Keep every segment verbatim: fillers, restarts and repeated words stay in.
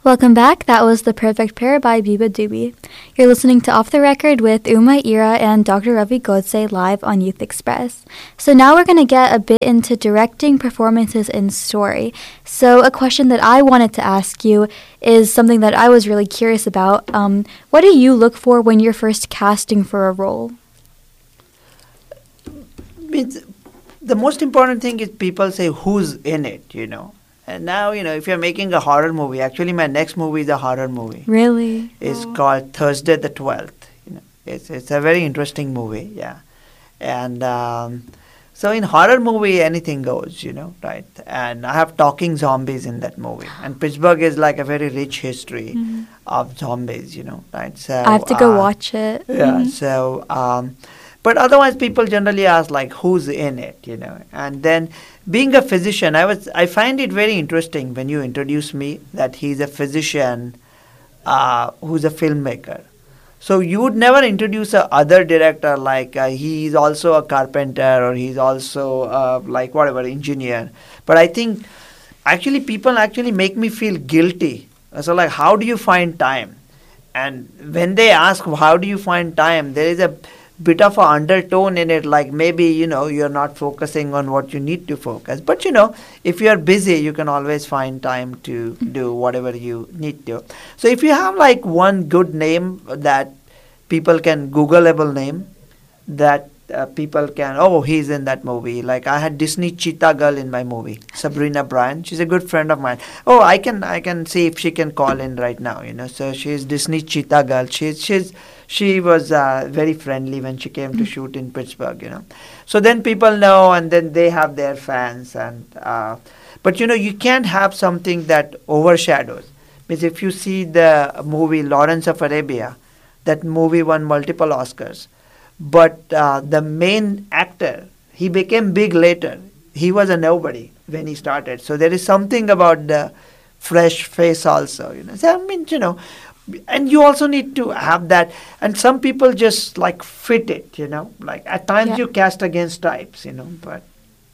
Welcome back. That was The Perfect Pair by Biba Dubey. You're listening to Off the Record with Uma Ira and Doctor Ravi Godse live on Youth Express. So now we're going to get a bit into directing, performances, and story. So a question that I wanted to ask you is something that I was really curious about. Um, what do you look for when you're first casting for a role? It's, the most important thing is people say who's in it, you know. And now, you know, if you're making a horror movie, actually my next movie is a horror movie. Really? It's oh. called Thursday the twelfth. You know, it's it's a very interesting movie, yeah. And um, so in horror movie, anything goes, you know, right? And I have talking zombies in that movie. And Pittsburgh is like a very rich history mm-hmm. of zombies, you know, right? So I have to go uh, watch it. Yeah, mm-hmm. so... Um, But otherwise, people generally ask, like, who's in it, you know. And then, being a physician, I was I find it very interesting when you introduce me that he's a physician uh, who's a filmmaker. So you would never introduce a other director like uh, he's also a carpenter or he's also uh, like whatever engineer. But I think actually people actually make me feel guilty. So like, how do you find time? And when they ask how do you find time, there is a bit of an undertone in it, like maybe, you know, you're not focusing on what you need to focus. But, you know, if you're busy, you can always find time to do whatever you need to. So if you have like one good name that people can Googleable name, that uh, people can, oh, he's in that movie. Like I had Disney Cheetah Girl in my movie, Sabrina Bryan. She's a good friend of mine. Oh, I can I can see if she can call in right now, you know. So she's Disney Cheetah Girl. She's she's She was uh, very friendly when she came to shoot in Pittsburgh, you know. So then people know, and then they have their fans. And uh, but, you know, you can't have something that overshadows. Because if you see the movie Lawrence of Arabia, that movie won multiple Oscars. But uh, the main actor, he became big later. He was a nobody when he started. So there is something about the fresh face also, you know. So, I mean, you know, and you also need to have that. And some people just like fit it, you know. Like at times yeah. you cast against types, you know. But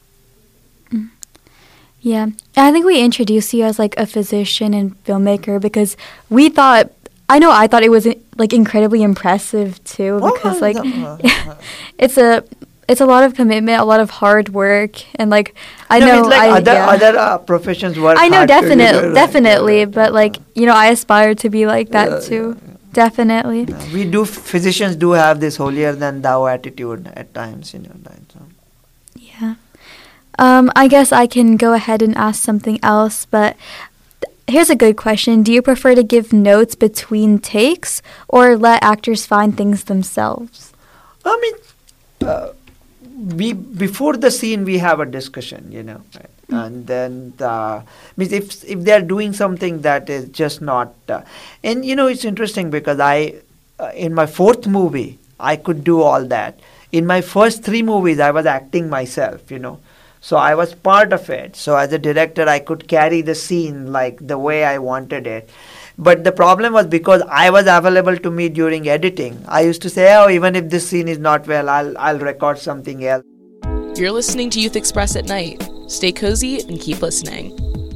mm. yeah, I think we introduced you as like a physician and filmmaker because we thought. I know I thought it was like incredibly impressive too because oh, like it's a it's a lot of commitment, a lot of hard work, and like I no, know it's like I, other yeah. other uh, professions work. I know hard definitely, to definitely, like, but like you know, I aspire to be like that yeah, too. Yeah, yeah. Definitely. Yeah, we do physicians do have this holier than thou attitude at times, you know. Right, so. Yeah. Um, I guess I can go ahead and ask something else, but. Here's a good question. Do you prefer to give notes between takes or let actors find things themselves? I mean, uh, we before the scene we have a discussion, you know, right? mm-hmm. and then uh, means if if they are doing something that is just not, uh, and you know it's interesting because I uh, in my fourth movie I could do all that. In my first three movies I was acting myself, you know. So I was part of it. So as a director, I could carry the scene like the way I wanted it. But the problem was because I was available to me during editing. I used to say, oh, even if this scene is not well, I'll I'll record something else. You're listening to Youth Express at night. Stay cozy and keep listening.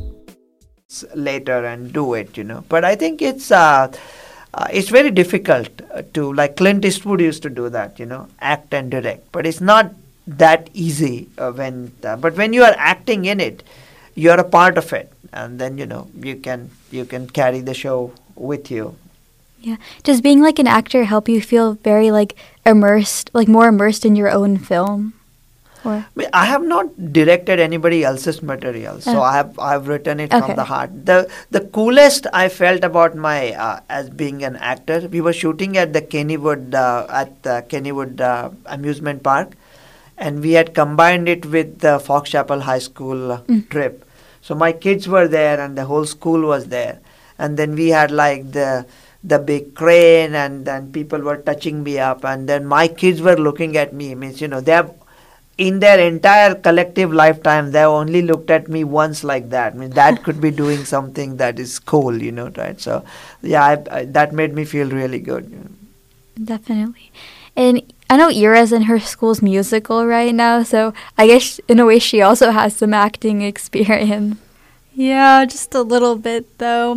Later and do it, you know. But I think it's uh, uh, it's very difficult to, like Clint Eastwood used to do that, you know, act and direct. But it's not that easy uh, when uh, but when you are acting in it, you're a part of it, and then you know you can you can carry the show with you. Yeah. Does being like an actor help you feel very like immersed, like more immersed in your own film? Or I, mean, I have not directed anybody else's material, so uh, I have I've written it okay. from the heart. The the coolest I felt about my uh, as being an actor, we were shooting at the Kennywood uh, at the Kennywood uh, amusement park. And we had combined it with the Fox Chapel High School uh, mm. trip. So my kids were there and the whole school was there. And then we had like the the big crane and then people were touching me up. And then my kids were looking at me. Means, you know, they have, in their entire collective lifetime, they have only looked at me once like that. I mean, that could be doing something that is cool, you know, right? So, yeah, I, I, that made me feel really good. You know. Definitely. And I know Ira's in her school's musical right now, so I guess in a way she also has some acting experience. Yeah, just a little bit though.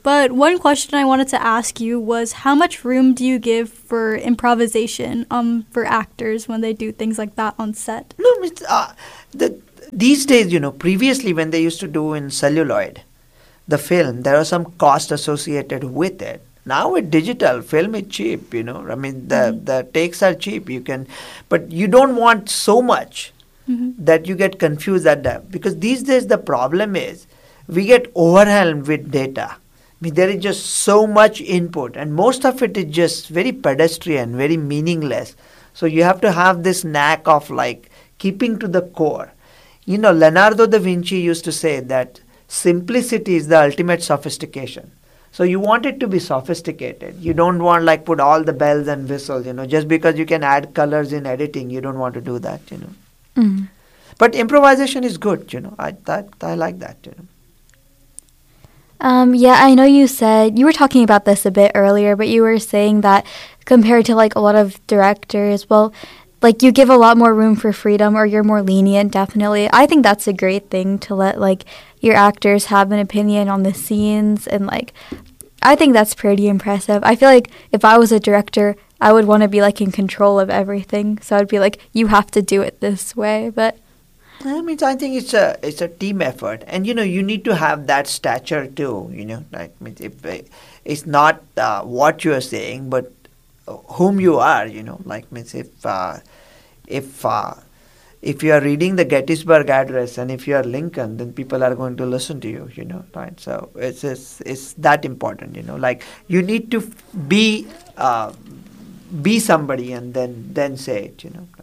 But one question I wanted to ask you was, how much room do you give for improvisation um, for actors when they do things like that on set? No, it's, uh, the, these days, you know, previously when they used to do in celluloid, the film, there was some cost associated with it. Now with digital, film is cheap, you know. I mean, the, mm-hmm. the takes are cheap. You can, but you don't want so much mm-hmm. that you get confused at that. Because these days the problem is we get overwhelmed with data. I mean, there is just so much input and most of it is just very pedestrian, very meaningless. So you have to have this knack of like keeping to the core. You know, Leonardo da Vinci used to say that simplicity is the ultimate sophistication. So you want it to be sophisticated. You don't want like put all the bells and whistles, you know, just because you can add colors in editing, you don't want to do that, you know. Mm. But improvisation is good, you know. I that I like that, you know. Um, yeah, I know you said, you were talking about this a bit earlier, but you were saying that compared to like a lot of directors, well, like you give a lot more room for freedom or you're more lenient, definitely. I think that's a great thing to let like your actors have an opinion on the scenes and like I think that's pretty impressive. I feel like if I was a director, I would want to be like in control of everything. So I'd be like, you have to do it this way, but I mean, I think it's a it's a team effort, and you know you need to have that stature too. You know, I mean, if it's not uh, what you are saying, but whom you are. You know, like means if uh, if uh, if you are reading the Gettysburg Address and if you are Lincoln, then people are going to listen to you. You know, right? So it's it's, it's that important. You know, like you need to be uh, be somebody and then then say it. You know.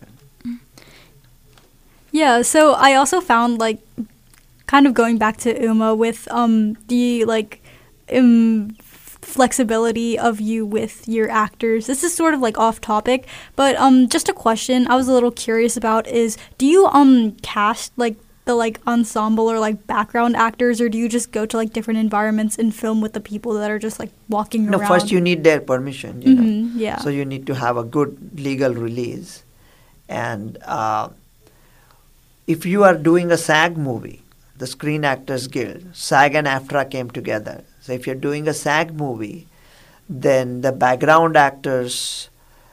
Yeah, so I also found, like, kind of going back to Uma with um the, like, um, flexibility of you with your actors. This is sort of, like, off topic, but um just a question I was a little curious about is, do you um cast, like, the, like, ensemble or, like, background actors, or do you just go to, like, different environments and film with the people that are just, like, walking no, around? No, first you need their permission, you mm-hmm, know. Yeah. So you need to have a good legal release. And... Uh, if you are doing a SAG movie, the Screen Actors Guild, SAG and AFTRA came together. So if you're doing a SAG movie, then the background actors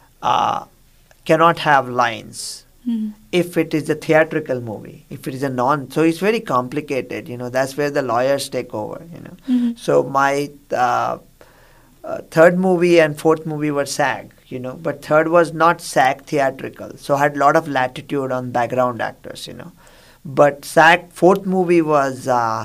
uh, cannot have lines. Mm-hmm. If it is a theatrical movie, if it is a non, so it's very complicated. You know, that's where the lawyers take over. You know, mm-hmm. so my uh, uh, third movie and fourth movie were SAG. You know, but third was not SAG theatrical, so I had a lot of latitude on background actors, you know. But SAG, fourth movie was uh,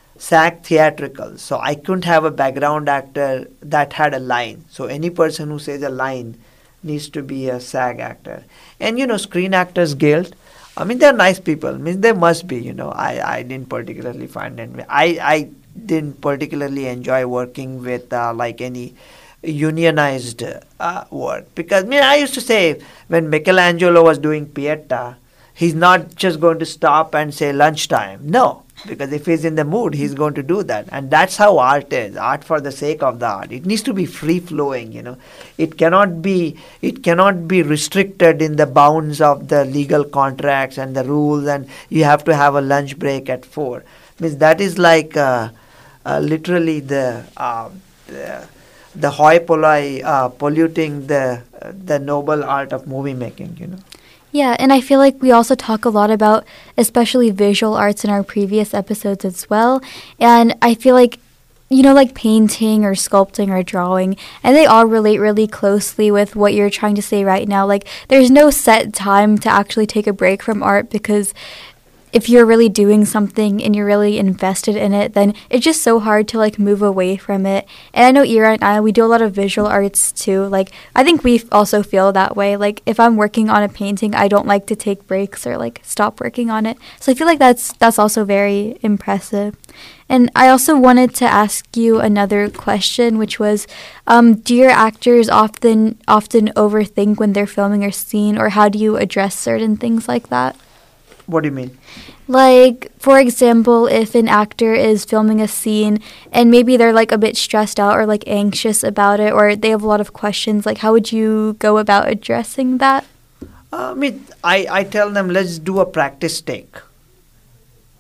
SAG theatrical, so I couldn't have a background actor that had a line. So any person who says a line needs to be a SAG actor. And, you know, Screen Actors Guild, I mean, they're nice people. I mean, they must be, you know. I, I didn't particularly find it. I, I didn't particularly enjoy working with, uh, like, any... unionized uh, work, because I mean I used to say when Michelangelo was doing Pieta, he's not just going to stop and say lunchtime. No, because if he's in the mood, he's going to do that, and that's how art is. Art for the sake of the art. It needs to be free flowing. You know, it cannot be it cannot be restricted in the bounds of the legal contracts and the rules, and you have to have a lunch break at four. Means that is like uh, uh, literally the. Uh, the the hoi polloi uh, polluting the uh, the noble art of movie making, you know. Yeah, and I feel like we also talk a lot about especially visual arts in our previous episodes as well. And I feel like, you know, like painting or sculpting or drawing, and they all relate really closely with what you're trying to say right now. Like, there's no set time to actually take a break from art, because if you're really doing something and you're really invested in it, then it's just so hard to like move away from it. And I know Ira and I, we do a lot of visual arts too. Like, I think we also feel that way. Like, if I'm working on a painting, I don't like to take breaks or like stop working on it. So I feel like that's that's also very impressive. And I also wanted to ask you another question, which was, um, do your actors often often overthink when they're filming a scene, or how do you address certain things like that? What do you mean? Like, for example, if an actor is filming a scene and maybe they're like a bit stressed out or like anxious about it, or they have a lot of questions, like how would you go about addressing that? Uh, I mean, I, I tell them, let's do a practice take.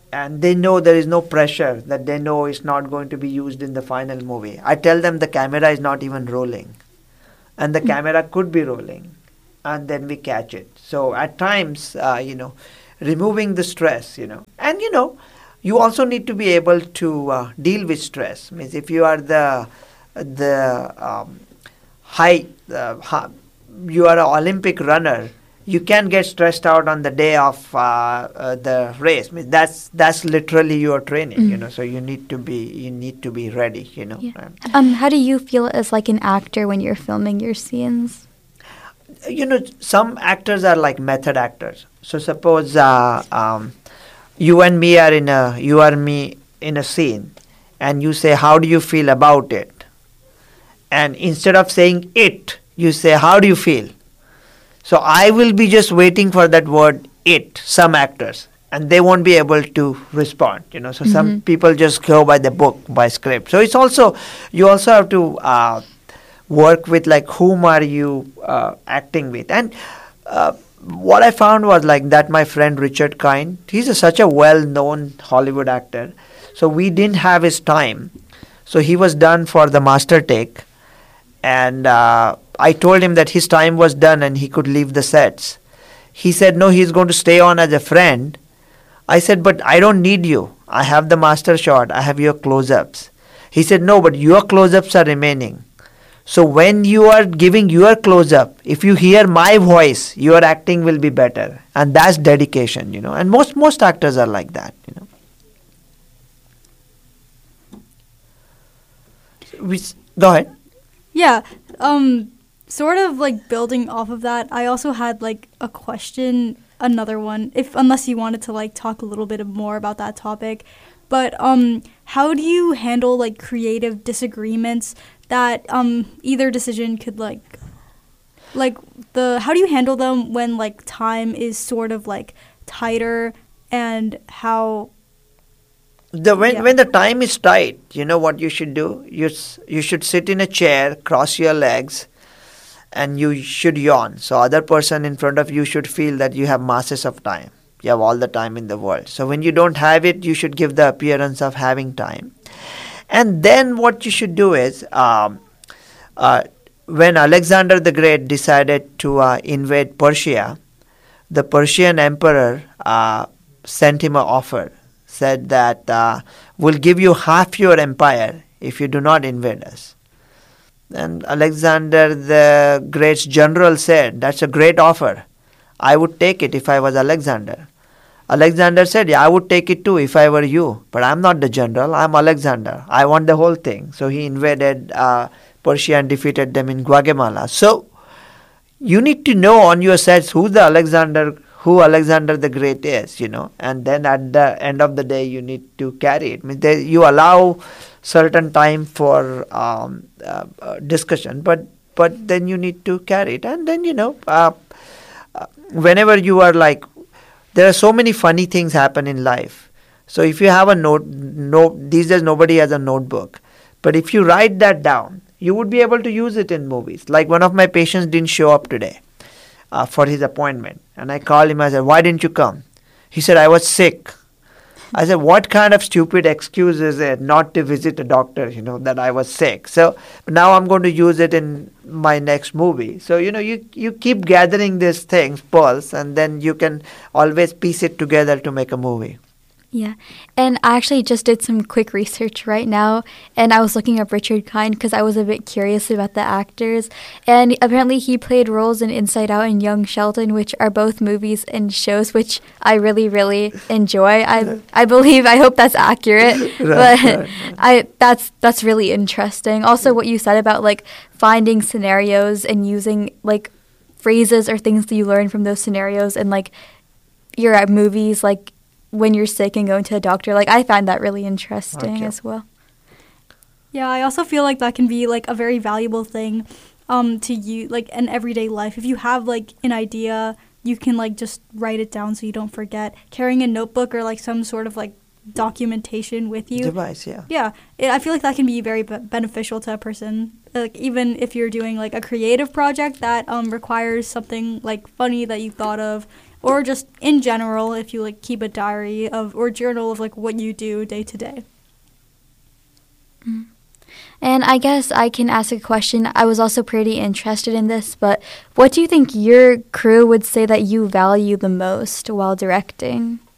and they know there is no pressure, that they know it's not going to be used in the final movie. I tell them the camera is not even rolling, and the camera could be rolling, and then we catch it. So at times, uh, you know, removing the stress, you know, and you know, you also need to be able to uh, deal with stress. Means if you are the the um, high, uh, high, you are an Olympic runner, you can get stressed out on the day of uh, uh, the race. Means that's that's literally your training, mm. you know. So you need to be you need to be ready, you know. Yeah. Um, how do you feel as like an actor when you're filming your scenes? You know, some actors are like method actors. So suppose uh, um, you and me are in a you are me in a scene, and you say, "How do you feel about it?" And instead of saying it, you say, "How do you feel?" So I will be just waiting for that word "it." Some actors, and they won't be able to respond. You know, so mm-hmm. some people just go by the book, by script. So it's also you also have to uh, work with like whom are you uh, acting with, and uh, what I found was like that my friend Richard Kind, he's a, such a well-known Hollywood actor. So we didn't have his time, so he was done for the master take, and uh, I told him that his time was done and he could leave the sets. He said no, he's going to stay on as a friend. I said, but I don't need you. I have the master shot. I have your close-ups. He said, no, but your close-ups are remaining. So when you are giving your close-up, if you hear my voice, your acting will be better. And that's dedication, you know. And most most actors are like that, you know. We, go ahead. Yeah. Um, sort of like building off of that, I also had like a question, another one, if unless you wanted to like talk a little bit more about that topic. But um, how do you handle like creative disagreements that um either decision could like like the how do you handle them when like time is sort of like tighter, and how the when yeah. when the time is tight, you know what you should do? You s- you should sit in a chair, cross your legs, and you should yawn. So other person in front of you should feel that you have masses of time. You have all the time in the world. So when you don't have it, you should give the appearance of having time. And then what you should do is, um, uh, when Alexander the Great decided to uh, invade Persia, the Persian emperor uh, sent him an offer, said that uh, we'll give you half your empire if you do not invade us. And Alexander the Great's general said, that's a great offer. I would take it if I was Alexander. Alexander said, yeah, I would take it too if I were you. But I'm not the general. I'm Alexander. I want the whole thing. So he invaded uh, Persia and defeated them in Guatemala. So you need to know on your sets who the Alexander, who Alexander the Great is, you know. And then at the end of the day, you need to carry it. I mean, they, you allow certain time for um, uh, uh, discussion, but but then you need to carry it. And then, you know, uh, uh, whenever you are like, there are so many funny things happen in life. So if you have a note, no, these days nobody has a notebook. But if you write that down, you would be able to use it in movies. Like one of my patients didn't show up today uh, for his appointment. And I called him, I said, why didn't you come? He said, I was sick. I said, what kind of stupid excuse is it not to visit a doctor, you know, that I was sick? So now I'm going to use it in my next movie. So, you know, you, you keep gathering these things, pearls, and then you can always piece it together to make a movie. Yeah, and I actually just did some quick research right now, and I was looking up Richard Kind because I was a bit curious about the actors, and apparently he played roles in Inside Out and Young Sheldon, which are both movies and shows which I really, really enjoy. I I believe, I hope that's accurate, but I that's that's really interesting. Also, what you said about like finding scenarios and using like phrases or things that you learn from those scenarios, and like you're at movies, like when you're sick and going to a doctor, like I find that really interesting okay. as well. Yeah, I also feel like that can be like a very valuable thing um, to you, like in everyday life. If you have like an idea, you can like just write it down so you don't forget. Carrying a notebook or like some sort of like documentation with you. Device, yeah. Yeah, it, I feel like that can be very b- beneficial to a person. Like even if you're doing like a creative project that um, requires something like funny that you thought of, or just in general if you like keep a diary of or journal of like what you do day to day. And I guess I can ask a question. I was also pretty interested in this, but what do you think your crew would say that you value the most while directing?